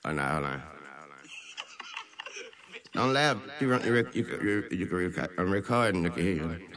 Oh, no, hold on. Don't laugh. You can record and they can hear you.